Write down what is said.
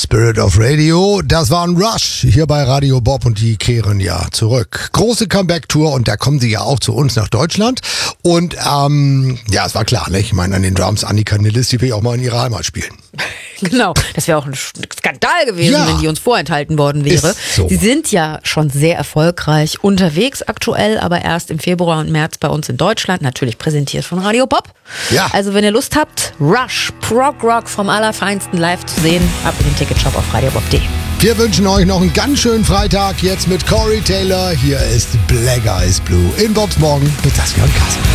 Spirit of Radio. Das war ein Rush hier bei Radio Bob und die kehren ja zurück. Große Comeback-Tour und da kommen sie ja auch zu uns nach Deutschland. Und ja, es war klar, ne? Ich meine, an den Drums Annika Nilles, die will ich auch mal in ihrer Heimat spielen. Genau, das wäre auch ein Skandal gewesen, wenn die uns vorenthalten worden wäre. Ist so. Sie sind ja schon sehr erfolgreich unterwegs aktuell, aber erst im Februar und März bei uns in Deutschland, natürlich präsentiert von Radio Bob. Ja. Also wenn ihr Lust habt, Rush, Prog Rock vom Allerfeinsten live zu sehen, ab in den Ticketshop auf radiobob.de. Wir wünschen euch noch einen ganz schönen Freitag jetzt mit Corey Taylor. Hier ist Black Eyes Blue in Bobs Morgen mit Saskia und Carsten.